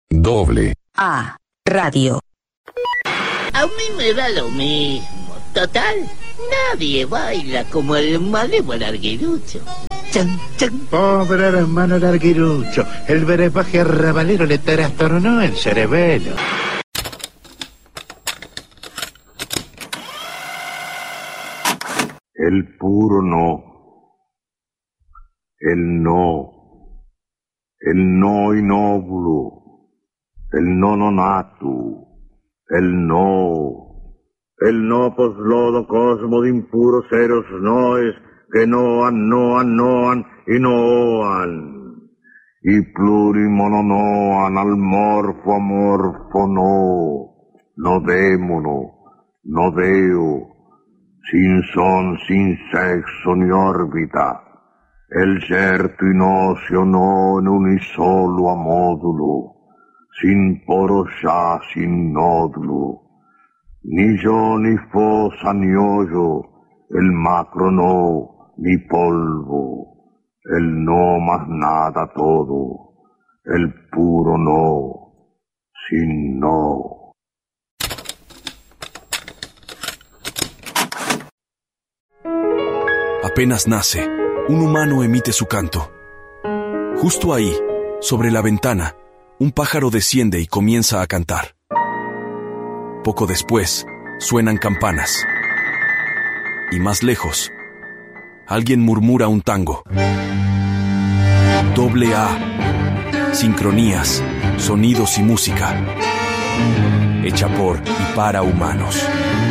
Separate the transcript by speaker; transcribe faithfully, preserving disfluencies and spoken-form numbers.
Speaker 1: Doble
Speaker 2: A Radio.
Speaker 3: A mí me da lo mismo. Total, nadie baila como el malévolo Larguirucho. Chan, chan.
Speaker 4: Pobre hermano Larguirucho, el brebaje arrabalero le trastornó el cerebelo.
Speaker 5: El puro no. El no. El no inóvulo. El no nonato. El no. El no poslodo cosmo de impuros ceros noes que noan, noan, noan y noan. Y plurimononoan al morfo amorfo no. No démono. No deo. Sin son, sin sexo ni órbita. El certo in ocio non unisolo a módulo. Sin poro ya, sin nódulo. Ni yo, ni fosa, ni hoyo, el macro no, ni polvo, el no más nada todo, el puro no, sin no.
Speaker 6: Apenas nace, un humano emite su canto. Justo ahí, sobre la ventana, un pájaro desciende y comienza a cantar. Poco después, suenan campanas. Y más lejos, alguien murmura un tango. Doble A. Sincronías, sonidos y música. Hecha por y para humanos.